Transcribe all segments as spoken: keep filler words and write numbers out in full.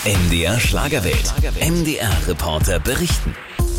M D R Schlagerwelt. M D R-Reporter berichten.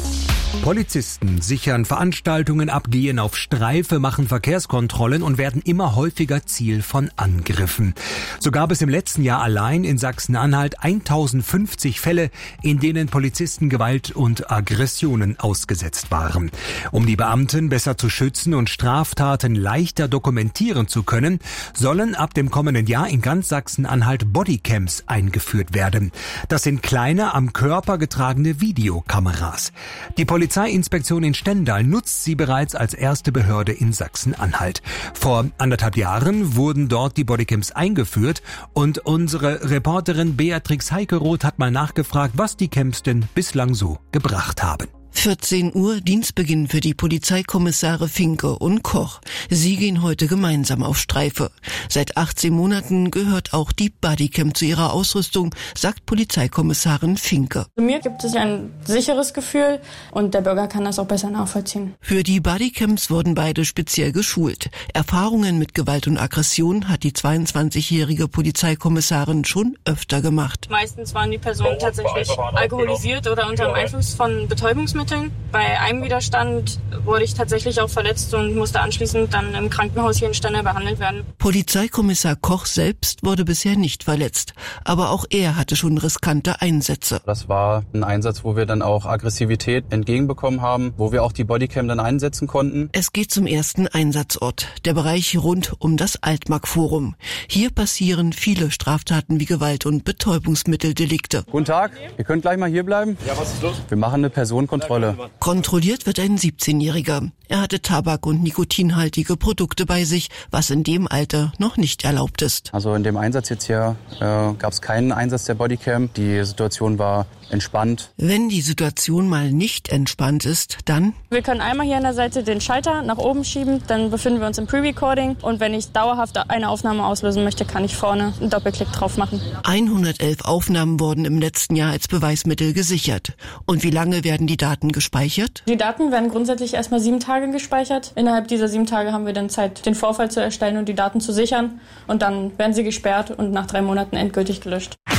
Polizisten sichern Veranstaltungen ab, gehen auf Streife, machen Verkehrskontrollen und werden immer häufiger Ziel von Angriffen. So gab es im letzten Jahr allein in Sachsen-Anhalt tausendfünfzig Fälle, in denen Polizisten Gewalt und Aggressionen ausgesetzt waren. Um die Beamten besser zu schützen und Straftaten leichter dokumentieren zu können, sollen ab dem kommenden Jahr in ganz Sachsen-Anhalt Bodycams eingeführt werden. Das sind kleine, am Körper getragene Videokameras. Die Polizeiinspektion in Stendal nutzt sie bereits als erste Behörde in Sachsen-Anhalt. Vor anderthalb Jahren wurden dort die Bodycams eingeführt und unsere Reporterin Beatrix Heikeroth hat mal nachgefragt, was die Cams denn bislang so gebracht haben. vierzehn Uhr Dienstbeginn für die Polizeikommissare Finke und Koch. Sie gehen heute gemeinsam auf Streife. Seit achtzehn Monaten gehört auch die Bodycam zu ihrer Ausrüstung, sagt Polizeikommissarin Finke. Mir gibt es ein sicheres Gefühl und der Bürger kann das auch besser nachvollziehen. Für die Bodycams wurden beide speziell geschult. Erfahrungen mit Gewalt und Aggression hat die zweiundzwanzigjährige Polizeikommissarin schon öfter gemacht. Meistens waren die Personen tatsächlich alkoholisiert oder unter dem Einfluss von Betäubungsmitteln. Bei einem Widerstand wurde ich tatsächlich auch verletzt und musste anschließend dann im Krankenhaus hier in Stendal behandelt werden. Polizeikommissar Koch selbst wurde bisher nicht verletzt, aber auch er hatte schon riskante Einsätze. Das war ein Einsatz, wo wir dann auch Aggressivität entgegenbekommen haben, wo wir auch die Bodycam dann einsetzen konnten. Es geht zum ersten Einsatzort, der Bereich rund um das Altmark-Forum. Hier passieren viele Straftaten wie Gewalt- und Betäubungsmitteldelikte. Guten Tag, ihr könnt gleich mal hier bleiben. Ja, was ist los? Wir machen eine Personenkontrolle. Kontrolliert wird ein siebzehnjähriger. Er hatte Tabak- und nikotinhaltige Produkte bei sich, was in dem Alter noch nicht erlaubt ist. Also in dem Einsatz jetzt hier äh, gab es keinen Einsatz der Bodycam. Die Situation war entspannt. Wenn die Situation mal nicht entspannt ist, dann... Wir können einmal hier an der Seite den Schalter nach oben schieben, dann befinden wir uns im Pre-Recording und wenn ich dauerhaft eine Aufnahme auslösen möchte, kann ich vorne einen Doppelklick drauf machen. hundertelf Aufnahmen wurden im letzten Jahr als Beweismittel gesichert. Und wie lange werden die Daten gespeichert? Die Daten werden grundsätzlich erstmal sieben Tage gespeichert. Innerhalb dieser sieben Tage haben wir dann Zeit, den Vorfall zu erstellen und die Daten zu sichern. Und dann werden sie gesperrt und nach drei Monaten endgültig gelöscht.